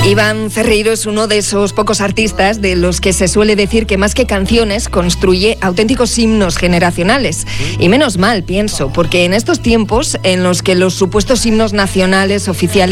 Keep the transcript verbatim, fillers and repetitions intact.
Iván Ferreiro es uno de esos pocos artistas de los que se suele decir que más que canciones construye auténticos himnos generacionales. Y menos mal, pienso, porque en estos tiempos en los que los supuestos himnos nacionales oficiales